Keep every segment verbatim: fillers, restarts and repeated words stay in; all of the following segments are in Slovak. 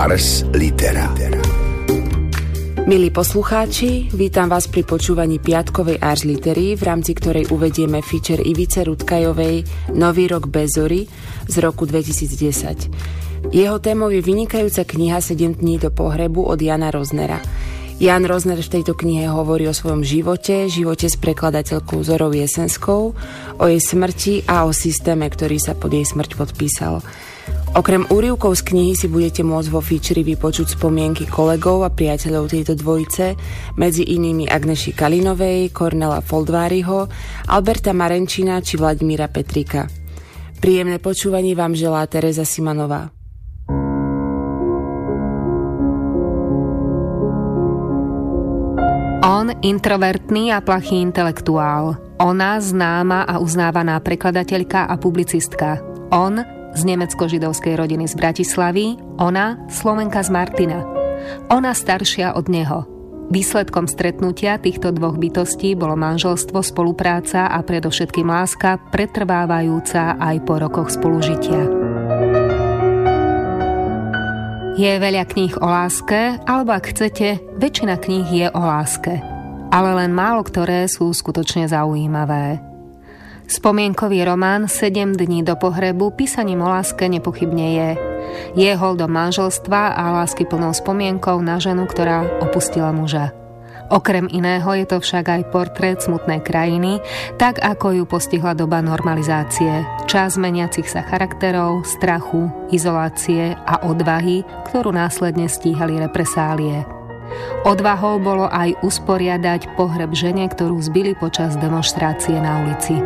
Ars Litera. Milí poslucháči, vítam vás pri počúvaní piatkovej Ars Litery, v rámci ktorej uvedieme feature Ivice Rutkajovej Nový rok bez zory z roku dvetisícdesať. Jeho témou je vynikajúca kniha sedem dní do pohrebu od Jana Roznera. Jan Rozner v tejto knihe hovorí o svojom živote, živote s prekladateľkou Zorou Jesenskou, o jej smrti a o systéme, ktorý sa pod jej smrť podpísal. Okrem úryvkov z knihy si budete môcť vo feature vypočuť spomienky kolegov a priateľov tejto dvojice, medzi inými Agneši Kalinovej, Kornela Foldváriho, Alberta Marenčina či Vladimíra Petrika. Príjemné počúvanie vám želá Tereza Simanová. On introvertný a plachý intelektuál. Ona známa a uznávaná prekladateľka a publicistka. On z nemecko-židovskej rodiny z Bratislavy, ona Slovenka z Martina. Ona staršia od neho. Výsledkom stretnutia týchto dvoch bytostí bolo manželstvo, spolupráca a predovšetkým láska, pretrvávajúca aj po rokoch spolužitia. Je veľa kníh o láske, alebo ak chcete, väčšina kníh je o láske. Ale len málo ktoré sú skutočne zaujímavé. Spomienkový román sedem dní do pohrebu písaním o láske nepochybne je. Je holdom manželstva a lásky plnou spomienkou na ženu, ktorá opustila muža. Okrem iného je to však aj portrét smutnej krajiny, tak ako ju postihla doba normalizácie, čas meniacich sa charakterov, strachu, izolácie a odvahy, ktorú následne stíhali represálie. Odvahou bolo aj usporiadať pohreb žene, ktorú zbili počas demonštrácie na ulici.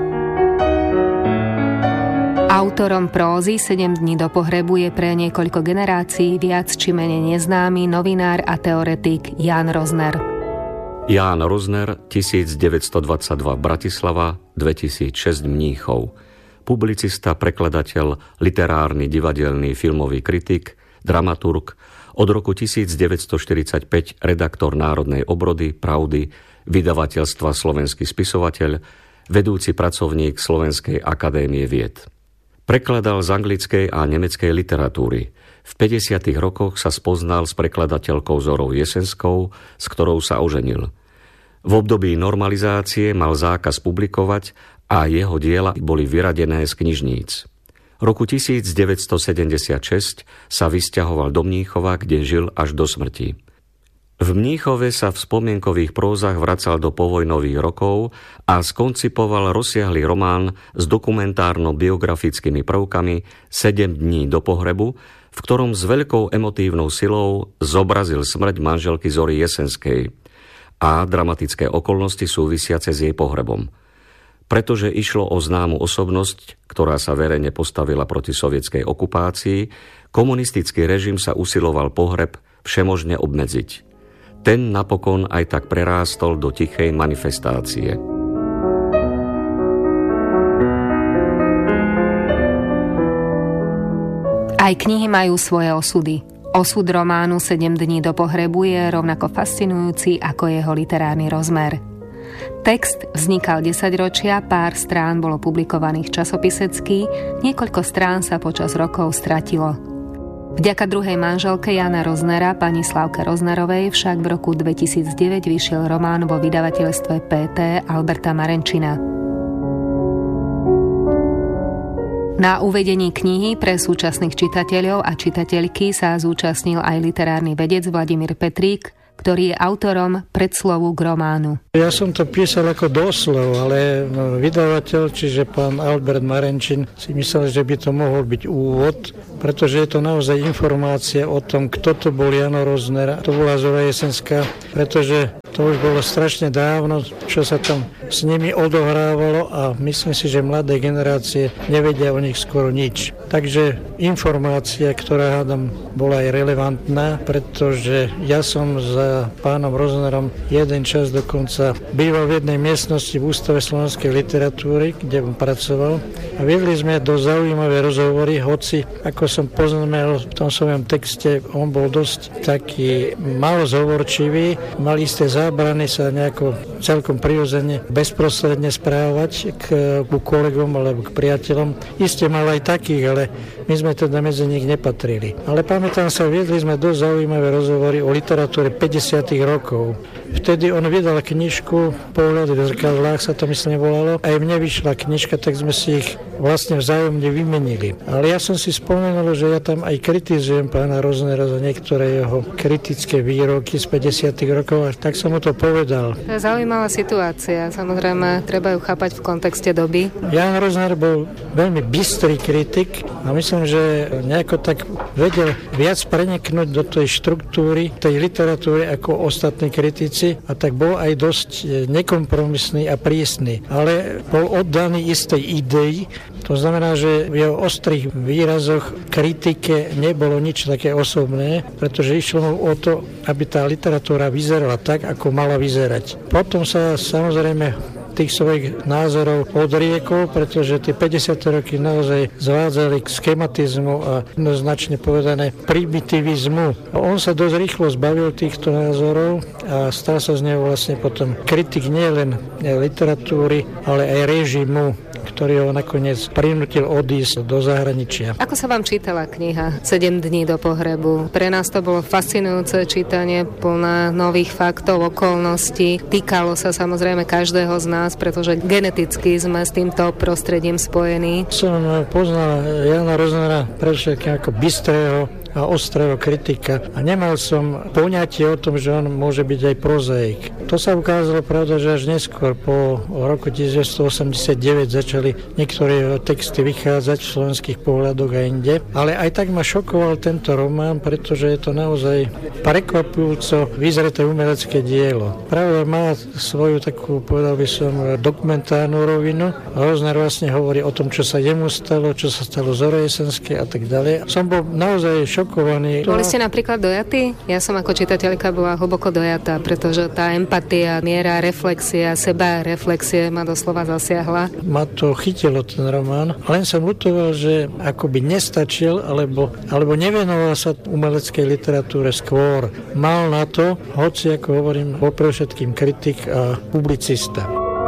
Autorom prózy sedem dní do pohrebu je pre niekoľko generácií viac či menej neznámy novinár a teoretik Jan Rozner. Ján Rozner, tisícdeväťstodvadsaťdva Bratislava, dvetisícšesť Mníchov. Publicista, prekladateľ, literárny, divadelný, filmový kritik, dramaturg, od roku tisícdeväťstoštyridsaťpäť redaktor Národnej obrody, Pravdy, vydavateľstva Slovenský spisovateľ, vedúci pracovník Slovenskej akadémie vied. Prekladal z anglickej a nemeckej literatúry. V päťdesiatych rokoch sa spoznal s prekladateľkou Zorou Jesenskou, s ktorou sa oženil. V období normalizácie mal zákaz publikovať a jeho diela boli vyradené z knižníc. Roku tisícdeväťstosedemdesiatšesť sa vysťahoval do Mníchova, kde žil až do smrti. V Mníchove sa v spomienkových prózach vracal do povojnových rokov a skoncipoval rozsiahly román s dokumentárno-biografickými prvkami sedem dní do pohrebu, v ktorom s veľkou emotívnou silou zobrazil smrť manželky Zory Jesenskej a dramatické okolnosti súvisiace s jej pohrebom. Pretože išlo o známu osobnosť, ktorá sa verejne postavila proti sovietskej okupácii, komunistický režim sa usiloval pohreb všemožne obmedziť. Ten napokon aj tak prerástol do tichej manifestácie. Aj knihy majú svoje osudy. Osud románu sedem dní do pohrebu je rovnako fascinujúci ako jeho literárny rozmer. Text vznikal desaťročia, pár strán bolo publikovaných časopisecky, niekoľko strán sa počas rokov stratilo. Vďaka druhej manželke Jana Roznera, pani Slavke Roznerovej, však v roku dvetisícdeväť vyšiel román vo vydavateľstve pé té Alberta Marenčina. Na uvedení knihy pre súčasných čitateľov a čitateľky sa zúčastnil aj literárny vedec Vladimír Petrík, ktorý je autorom predslovu k románu. Ja som to písal ako doslov, ale vydavateľ, čiže pán Albert Marenčin, si myslel, že by to mohol byť úvod, pretože je to naozaj informácia o tom, kto to bol Jano Rozner, to bola Zora Jesenská, pretože to už bolo strašne dávno, čo sa tam s nimi odohrávalo a myslím si, že mladé generácie nevedia o nich skoro nič. Takže informácia, ktorá hádam bola aj relevantná, pretože ja som za pánom Roznerom jeden čas dokonca býval v jednej miestnosti v Ústave slovenskej literatúry, kde on pracoval a viedli sme do zaujímavé rozhovory, hoci ako som poznamenal v tom svojom texte, on bol dosť taký málo zhovorčivý, mal isté zábrany sa nejako celkom prirodzene bezprostredne správať k, k kolegom alebo k priateľom. Isté mal aj takých, ale my sme teda medzi nich nepatrili. Ale pamätám sa, viedli sme dosť zaujímavé rozhovory o literatúre päťdesiatych rokov. Vtedy on vydal knižku Pohľady v zrkadlách, sa to myslím volalo. Aj mne vyšla knižka, tak sme si ich vlastne vzájomne vymenili. Ale ja som si spomenul, že ja tam aj kritizujem pána Roznera za niektoré jeho kritické výroky z päťdesiatych rokov, a tak som mu to povedal. To je zaujímavá situácia, samozrejme, treba ju chápať v kontexte doby. Jan Rozner bol veľmi bystrý kritik a myslím, že nejako tak vedel viac preniknúť do tej štruktúry, tej literatúry ako ostatní kritici, a tak bol aj dosť nekompromisný a prísny. Ale bol oddaný istej idei, to znamená, že v jeho ostrých výrazoch kritike nebolo nič také osobné, pretože išlo mu o to, aby tá literatúra vyzerala tak, ako mala vyzerať. Potom sa samozrejme tých svojich názorov odriekol, pretože tie päťdesiate roky naozaj zvádzali k schematizmu a jednoznačne povedané primitivizmu. On sa dosť rýchlo zbavil týchto názorov a stal sa z neho vlastne potom kritik nielen literatúry, ale aj režimu, ktorý ho nakoniec prinútil odísť do zahraničia. Ako sa vám čítala kniha sedem dní do pohrebu? Pre nás to bolo fascinujúce čítanie, plné nových faktov, okolností. Týkalo sa samozrejme každého z nás, pretože geneticky sme s týmto prostredím spojení. Som poznal Jana Roznera predovšetkým ako bystrého a ostrého kritika a nemal som poňatie o tom, že on môže byť aj prozaik. To sa ukázalo, pravda, že až neskôr po roku devätnásťstoosemdesiatdeväť začali niektoré jeho texty vychádzať v slovenských pohľadoch a inde, ale aj tak ma šokoval tento román, pretože je to naozaj prekvapujúco vyzreté umelecké dielo. Pravda, má svoju takú, povedal by som, dokumentárnu rovinu. Rozner vlastne hovorí o tom, čo sa jemu stalo, čo sa stalo Zorojesenskej a tak ďalej. Som bol naozaj šokovaný. Boli ste napríklad dojatí? Ja som ako čitateľka bola hlboko dojatá, pretože tá empatia, miera reflexia, seba reflexie ma doslova zasiahla. Ma to chytilo ten román, len som ľutoval, že akoby nestačil, alebo, alebo nevenoval sa umeleckej literatúre skôr. Mal na to, hoci, ako hovorím, bol pre všetkým kritik a publicista.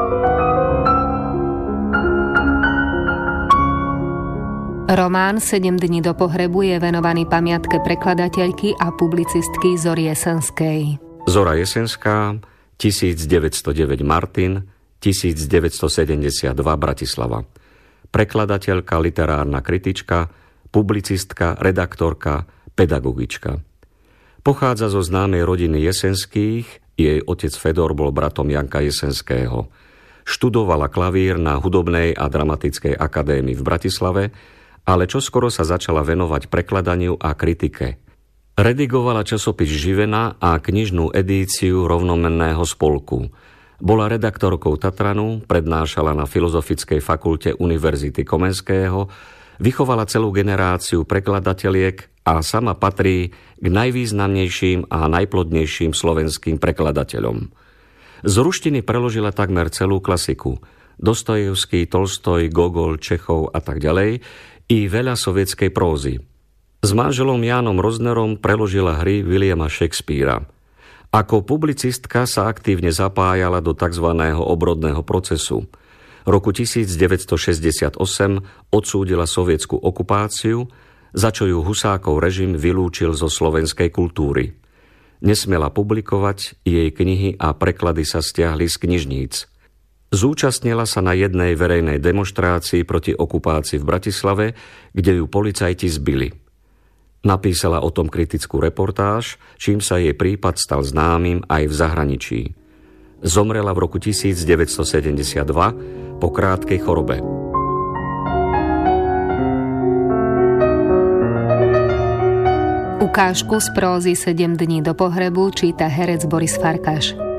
Román sedem dní do pohrebu je venovaný pamiatke prekladateľky a publicistky Zory Jesenskej. Zora Jesenská, tisícdeväťstodeväť Martin, tisícdeväťstosedemdesiatdva Bratislava. Prekladateľka, literárna kritička, publicistka, redaktorka, pedagogička. Pochádza zo známej rodiny Jesenských, jej otec Fedor bol bratom Janka Jesenského. Študovala klavír na Hudobnej a dramatickej akadémii v Bratislave, ale čoskoro sa začala venovať prekladaniu a kritike. Redigovala časopis Živena a knižnú edíciu rovnomenného spolku. Bola redaktorkou Tatranu, prednášala na Filozofickej fakulte Univerzity Komenského, vychovala celú generáciu prekladateliek a sama patrí k najvýznamnejším a najplodnejším slovenským prekladateľom. Z ruštiny preložila takmer celú klasiku. Dostojevský, Tolstoj, Gogol, Čechov a tak ďalej, i veľa sovietskej prózy. S manželom Jánom Roznerom preložila hry Williama Shakespearea. Ako publicistka sa aktívne zapájala do tzv. Obrodného procesu. Roku devätnásťstošesťdesiatosem odsúdila sovietsku okupáciu, za čo ju Husákov režim vylúčil zo slovenskej kultúry. Nesmela publikovať, jej knihy a preklady sa stiahli z knižníc. Zúčastnila sa na jednej verejnej demonštrácii proti okupácii v Bratislave, kde ju policajti zbili. Napísala o tom kritickú reportáž, čím sa jej prípad stal známym aj v zahraničí. Zomrela v roku devätnásťstosedemdesiatdva po krátkej chorobe. Ukážku z prózy sedem dní do pohrebu číta herec Boris Farkáš.